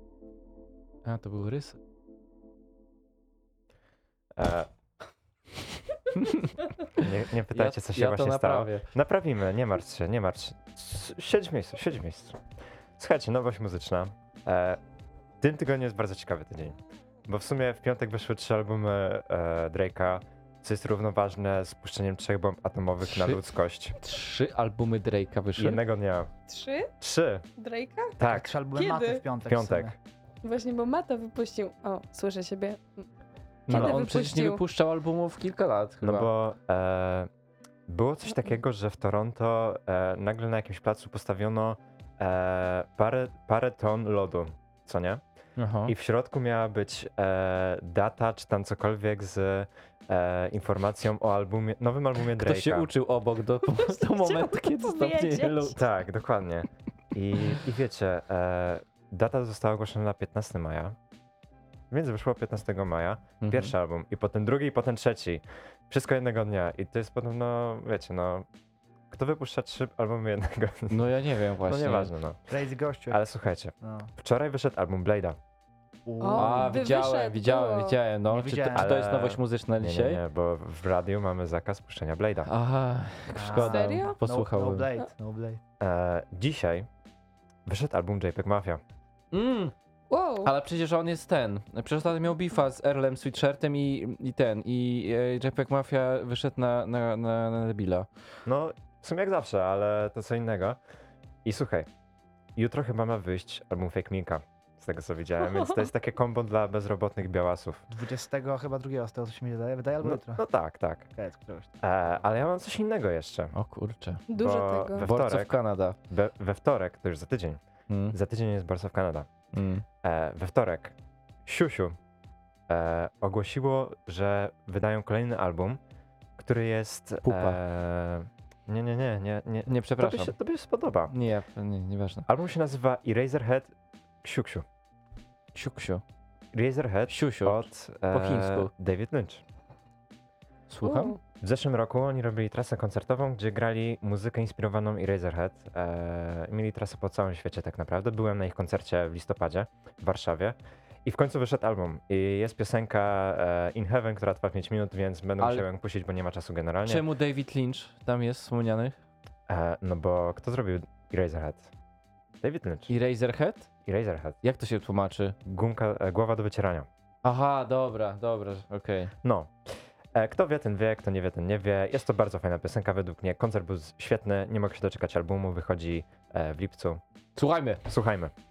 A, to był rys. E, nie pytajcie, co się ja to właśnie stało. naprawię. Naprawimy, nie martw się, nie martw się. Siedź w miejscu, siedź w miejscu. Słuchajcie, nowość muzyczna. W tym tygodniu jest bardzo ciekawy tydzień, bo w sumie w piątek wyszły 3 albumy Drake'a, co jest równoważne z puszczeniem 3 bomb atomowych na 3? ludzkość. 3 albumy Drake'a wyszły. Jednego dnia. 3? 3, Drake'a? tak, Trzeba były Kiedy? maty w piątek. piątek. w sumie. Właśnie, bo Mata wypuścił. O, słyszę siebie. No, Kiedy on przecież nie wypuścił? wypuszczał albumów kilka lat chyba. No bo było coś takiego, że w Toronto nagle na jakimś placu postawiono parę ton lodu, co nie? Aha. I w środku miała być data, czy tam cokolwiek z informacją o albumie, nowym albumie Drake'a. Ktoś się uczył obok do momentu, kiedy powiedzieć. stopnieje lód. Tak, dokładnie. I wiecie, data została ogłoszona na 15 maja, więc wyszło 15 maja Mhm. pierwszy album, i potem drugi, i potem trzeci. Wszystko jednego dnia. I to jest podobno, wiecie, no, kto wypuszcza 3 albumy jednego dnia? No ja nie wiem No właśnie. nieważne, no. Crazy gościu. Ale słuchajcie, No. wczoraj wyszedł album Blade'a. O, A, widziałem, wyszedł, widziałem, było. widziałem. No. Nie Czy, widziałem. to, czy to jest Ale- nowość muzyczna Nie, dzisiaj? nie, bo w radiu mamy zakaz puszczenia Blade'a. Aha, szkoda. Serio? Posłuchałbym. No Blade, no Blade. Dzisiaj wyszedł album JPEG Mafia. Wow. Ale przecież on jest ten. Przecież ostatnio miał beefa z Earlem Sweatshirtem i JPEG Mafia wyszedł na debila. No, w sumie jak zawsze, ale to co innego. I słuchaj, jutro chyba ma wyjść album Fake Minka, z tego co widziałem, więc to jest takie kombo dla bezrobotnych białasów. 20 chyba drugiego z tego, co się mi wydaje albo No, jutro. no tak, tak. Okej, któregoś tam. Ale ja mam coś innego jeszcze. O kurczę. Dużo bo tego. we Boards of wtorek, Canada. we wtorek, to już za tydzień, Mm. za tydzień jest Boards of Canada. Mm. We wtorek Siusiu ogłosiło, że wydają kolejny album, który jest... Pupa. Nie. Nie, przepraszam. Tobie się spodoba. Nieważne. Album się nazywa Eraserhead Ksiuksiu. Siuksiu. Eraserhead Siusiu. od po chińsku. David Lynch. Słucham? Wow. W zeszłym roku oni robili trasę koncertową, gdzie grali muzykę inspirowaną Eraserhead. Mieli trasę po całym świecie tak naprawdę. Byłem na ich koncercie w listopadzie w Warszawie. I w końcu wyszedł album. I jest piosenka In Heaven, która trwa 5 minut, więc będę Ale- musiał ją puścić, bo nie ma czasu generalnie. Czemu David Lynch tam jest wspomniany? No bo kto zrobił Eraserhead? David Lynch. Eraserhead? Eraserhead. Jak to się tłumaczy? Głowa do wycierania. Aha, dobra, okej. No. Kto wie, ten wie, kto nie wie, ten nie wie. Jest to bardzo fajna piosenka według mnie. Koncert był świetny, nie mogę się doczekać albumu, wychodzi w lipcu. Słuchajmy. Słuchajmy.